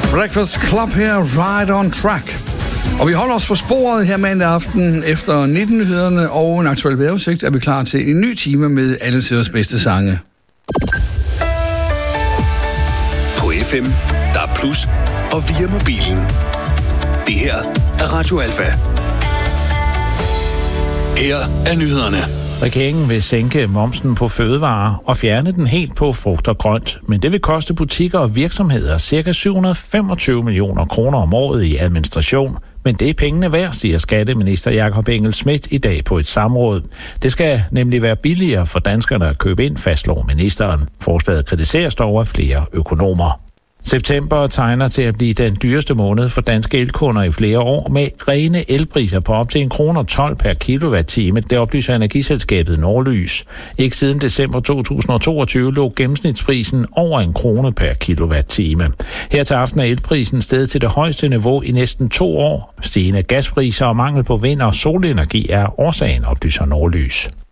Breakfast Club her, right on track. Og vi holder os på sporet her mandag aften. Efter 19-nyhederne og en aktuel vejrudsigt er vi klar til en ny time med alle tiders bedste sange. På FM, der er plus og via mobilen. Det her er Radio Alfa. Her er nyhederne. Regeringen vil sænke momsen på fødevarer og fjerne den helt på frugt og grønt, men det vil koste butikker og virksomheder ca. 725 millioner kroner om året i administration. Men det er pengene værd, siger skatteminister Jakob Engel-Schmidt i dag på et samråd. Det skal nemlig være billigere for danskerne at købe ind, fastslår ministeren. Forslaget kritiseres dog af flere økonomer. September tegner til at blive den dyreste måned for danske elkunder i flere år, med rene elpriser på op til 1,12 kroner per kilowatt-time. Det oplyser energiselskabet Nordlys. Ikke siden december 2022 lå gennemsnitsprisen over 1 krone per kilowatt-time. Her til aften er elprisen steget til det højeste niveau i næsten 2 år. Stigende gaspriser og mangel på vind- og solenergi er årsagen, oplyser Nordlys.